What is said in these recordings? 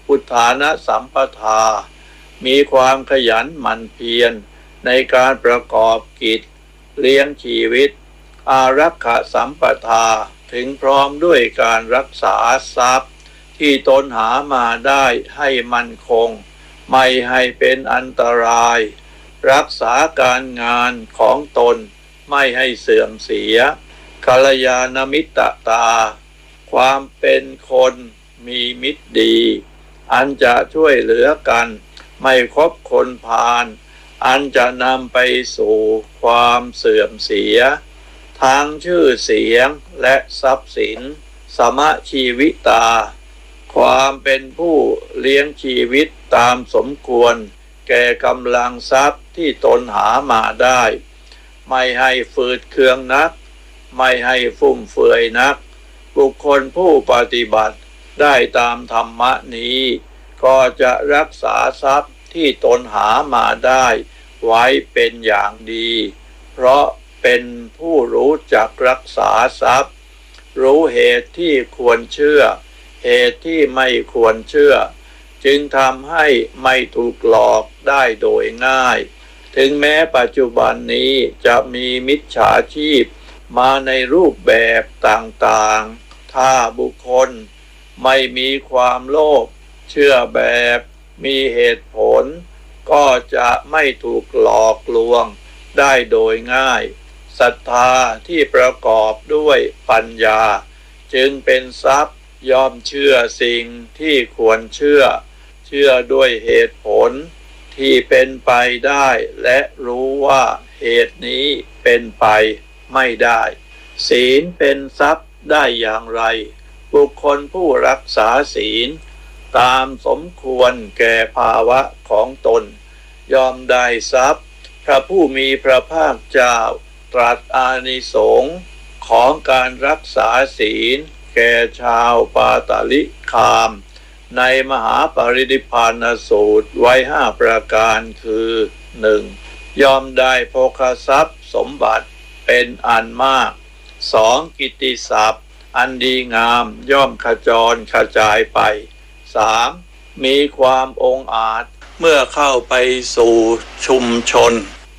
พุทธานะสัมปทามีความขยันหมั่นเพียรในการประกอบกิจเลี้ยงชีวิตอารักขสัมปทาถึงพร้อมด้วยการรักษาทรัพย์ที่ตนหามาได้ให้มั่นคงไม่ให้เป็นอันตรายรักษาการงานของตนไม่ให้เสื่อมเสียกัลยาณมิตรตาความเป็นคนมีมิตรดีอันจะช่วยเหลือกันไม่คบคนพาลอันจะนำไปสู่ความเสื่อมเสียทั้งชื่อเสียงและทรัพย์สินสมชีวิตาความเป็นผู้เลี้ยงชีวิตตามสมควรแก่กำลังทรัพย์ที่ตนหามาได้ไม่ให้ฝืดเคืองนักไม่ให้ฟุ่มเฟือยนักบุคคลผู้ปฏิบัติได้ตามธรรมะนี้ก็จะรักษาทรัพย์ที่ตนหามาได้ไว้เป็นอย่างดีเพราะเป็นผู้รู้จักรักษาทรัพย์รู้เหตุที่ควรเชื่อเหตุที่ไม่ควรเชื่อจึงทำให้ไม่ถูกหลอกได้โดยง่ายถึงแม้ปัจจุบันนี้จะมีมิจฉาชีพมาในรูปแบบต่างๆถ้าบุคคลไม่มีความโลภเชื่อแบบมีเหตุผลก็จะไม่ถูกหลอกลวงได้โดยง่ายศรัทธาที่ประกอบด้วยปัญญาจึงเป็นทรัพย์ยอมเชื่อสิ่งที่ควรเชื่อด้วยเหตุผลที่เป็นไปได้และรู้ว่าเหตุนี้เป็นไปไม่ได้ศีลเป็นทรัพย์ได้อย่างไรบุคคลผู้รักษาศีลตามสมควรแก่ภาวะของตนยอมได้ทรัพย์พระผู้มีพระภาคเจ้าตรัสอานิสงส์ของการรักษาศีลแก่ชาวปาตาลิคามในมหาปรินิพพานสูตรไว้5ประการคือ 1. ยอมได้โภคทรัพย์สมบัติเป็นอันมาก 2. กิตติศัพท์อันดีงามย่อมขจรกระจายไป 3. มีความองอาจเมื่อเข้าไปสู่ชุมชน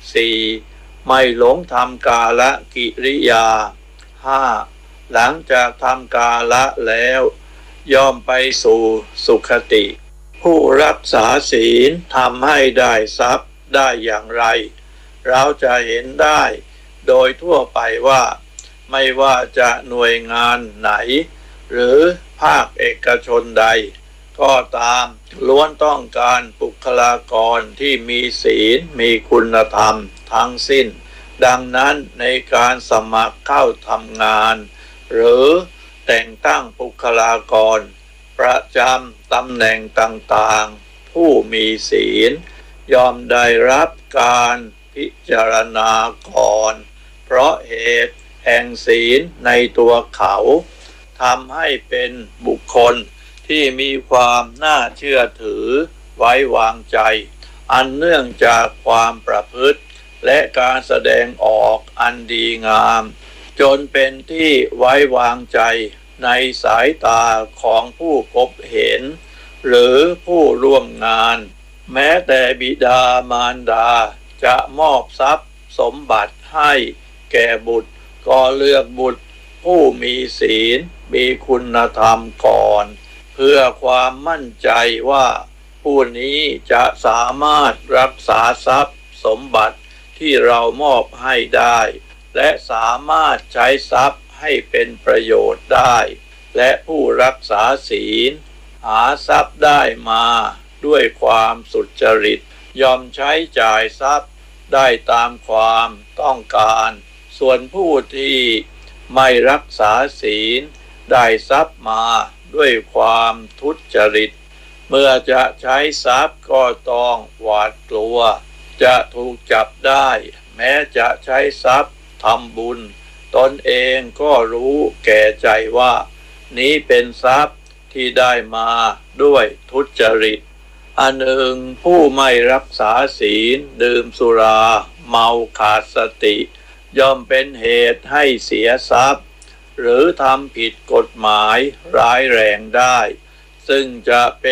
4. ไม่หลงทำกาลกิริยา 5. หลังจากทำกาละแล้วย่อมไปสู่สุขติผู้รักษาศีลทำให้ได้ทรัพย์ได้อย่างไรเราจะเห็นได้โดยทั่วไปว่าไม่ว่าจะหน่วยงานไหนหรือภาคเอกชนใดก็ตามล้วนต้องการบุคลากรที่มีศีลมีคุณธรรมทั้งสิ้นดังนั้นในการสมัครเข้าทำงานหรือแต่งตั้งบุคลากรประจำตำแหน่งต่างๆผู้มีศีลยอมได้รับการพิจารณาก่อนเพราะเหตุแห่งศีลในตัวเขาทำให้เป็นบุคคลที่มีความน่าเชื่อถือไว้วางใจอันเนื่องจากความประพฤติและการแสดงออกอันดีงามจนเป็นที่ไว้วางใจในสายตาของผู้พบเห็นหรือผู้ร่วมงานแม้แต่บิดามารดาจะมอบทรัพย์สมบัติให้แก่บุตรก็เลือกบุตรผู้มีศีลมีคุณธรรมก่อนเพื่อความมั่นใจว่าผู้นี้จะสามารถรักษาทรัพย์สมบัติที่เรามอบให้ได้และสามารถใช้ทรัพย์ให้เป็นประโยชน์ได้และผู้รักษาศีลหาทรัพย์ได้มาด้วยความสุจริตยอมใช้จ่ายทรัพย์ได้ตามความต้องการส่วนผู้ที่ไม่รักษาศีลได้ทรัพย์มาด้วยความทุจริตเมื่อจะใช้ทรัพย์ก็ต้องหวาดกลัวจะถูกจับได้แม้จะใช้ทรัพย์ทำบุญตนเองก็รู้แก่ใจว่านี้เป็นทรัพย์ที่ได้มาด้วยทุจริตอันหนึ่งผู้ไม่รักษาศีลดื่มสุราเมาขาดสติย่อมเป็นเหตุให้เสียทรัพย์หรือทำผิดกฎหมายร้ายแรงได้ซึ่งจะเป็น